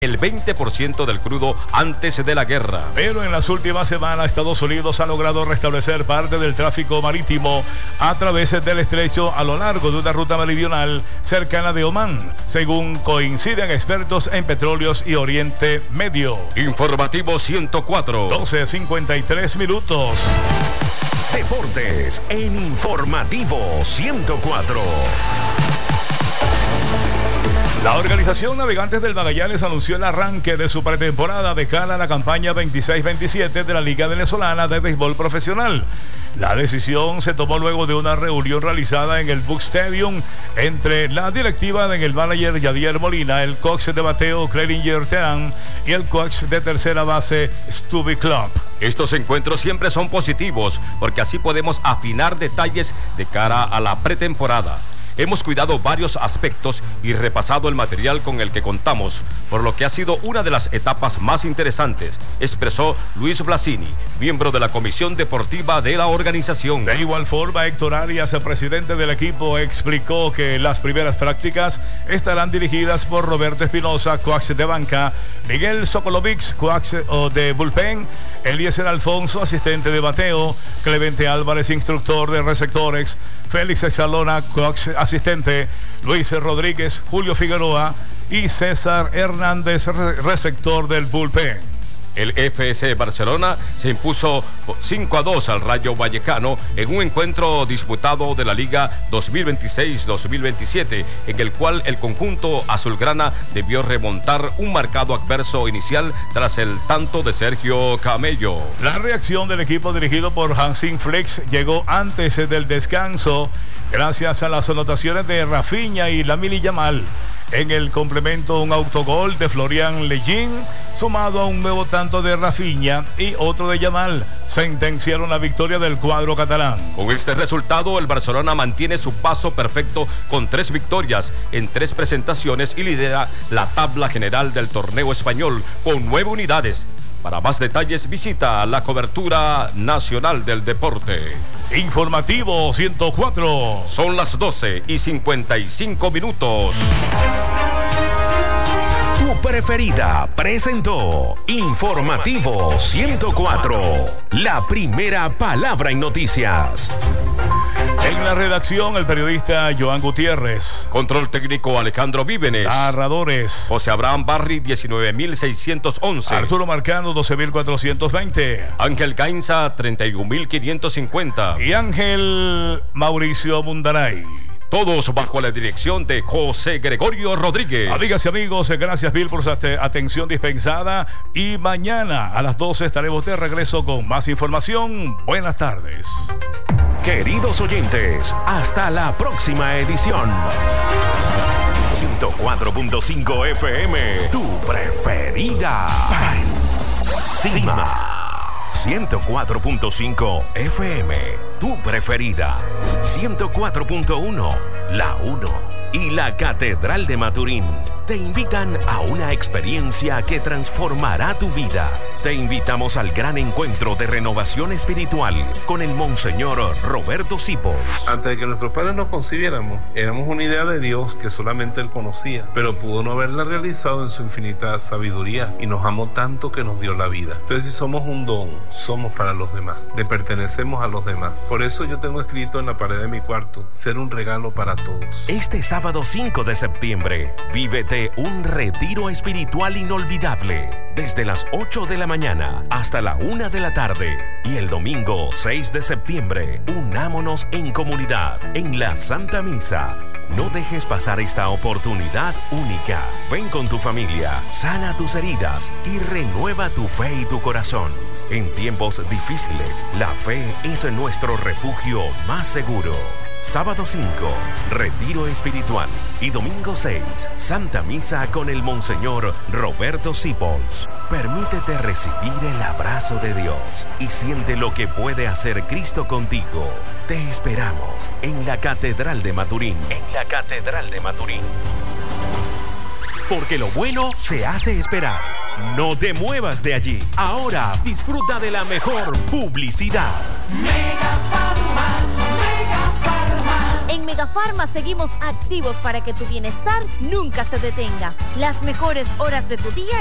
el 20% del crudo antes de la guerra. Pero en las últimas semanas Estados Unidos ha logrado restablecer parte del tráfico marítimo a través del estrecho a lo largo de una ruta meridional cercana de Omán, según coinciden expertos en petróleos y Oriente Medio. Informativo 104. 12:53 minutos. Deportes en Informativo 104. La organización Navegantes del Magallanes anunció el arranque de su pretemporada de cara a la campaña 26-27 de la Liga Venezolana de Béisbol Profesional. La decisión se tomó luego de una reunión realizada en el Buc Stadium entre la directiva en el manager Yadier Molina, el coach de bateo Clelinger Terán y el coach de tercera base Stubby Club. Estos encuentros siempre son positivos porque así podemos afinar detalles de cara a la pretemporada. Hemos cuidado varios aspectos y repasado el material con el que contamos, por lo que ha sido una de las etapas más interesantes, expresó Luis Blasini, miembro de la Comisión Deportiva de la organización. De igual forma, Héctor Arias, el presidente del equipo, explicó que las primeras prácticas estarán dirigidas por Roberto Espinosa, coach de banca, Miguel Sokolovic, coach de bullpen, Eliezer Alfonso, asistente de bateo, Clemente Álvarez, instructor de receptores, Félix Escalona, coach asistente, Luis Rodríguez, Julio Figueroa y César Hernández, receptor del bullpen. El FC Barcelona se impuso 5-2 al Rayo Vallecano en un encuentro disputado de la Liga 2026-2027, en el cual el conjunto azulgrana debió remontar un marcado adverso inicial tras el tanto de Sergio Camello. La reacción del equipo dirigido por Hansin Flex llegó antes del descanso, gracias a las anotaciones de Rafinha y Lamine Yamal. En el complemento, un autogol de Florian Lejean, sumado a un nuevo tanto de Rafinha y otro de Yamal, sentenciaron la victoria del cuadro catalán. Con este resultado, el Barcelona mantiene su paso perfecto con 3 victorias en 3 presentaciones y lidera la tabla general del torneo español con 9 unidades. Para más detalles, visita la cobertura nacional del deporte. Informativo 104. Son las 12:55 minutos. Tu preferida presentó Informativo 104. La primera palabra en noticias. En la redacción, el periodista Joan Gutiérrez. Control técnico Alejandro Vívenes. Narradores: José Abraham Barri, 19.611. Arturo Marcano, 12.420. Ángel Gainza, 31.550. Y Ángel Mauricio Mundaray. Todos bajo la dirección de José Gregorio Rodríguez. Amigas y amigos, gracias Bill por su atención dispensada. Y mañana a las 12 estaremos de regreso con más información. Buenas tardes. Queridos oyentes, hasta la próxima edición. 104.5 FM, tu preferida. Encima. 104.5 FM, tu preferida. 104.1, la 1. Y la Catedral de Maturín te invitan a una experiencia que transformará tu vida. Te invitamos al gran encuentro de renovación espiritual con el Monseñor Roberto Sipos. Antes de que nuestros padres nos concibiéramos, éramos una idea de Dios que solamente Él conocía, pero pudo no haberla realizado en su infinita sabiduría y nos amó tanto que nos dio la vida. Entonces, si somos un don, somos para los demás, le pertenecemos a los demás. Por eso yo tengo escrito en la pared de mi cuarto: ser un regalo para todos. Este sábado 5 de septiembre, vívete un retiro espiritual inolvidable desde las 8 de la mañana hasta la 1 de la tarde. Y el domingo 6 de septiembre, unámonos en comunidad en la Santa Misa. No dejes pasar esta oportunidad única. Ven con tu familia, sana tus heridas y renueva tu fe y tu corazón. En tiempos difíciles, la fe es nuestro refugio más seguro. Sábado 5, retiro espiritual. Y domingo 6, Santa Misa con el Monseñor Roberto Sipols. Permítete recibir el abrazo de Dios y siente lo que puede hacer Cristo contigo. Te esperamos en la Catedral de Maturín. En la Catedral de Maturín. Porque lo bueno se hace esperar. No te muevas de allí. Ahora disfruta de la mejor publicidad. Mega Pharma. En Omega Pharma seguimos activos para que tu bienestar nunca se detenga. Las mejores horas de tu día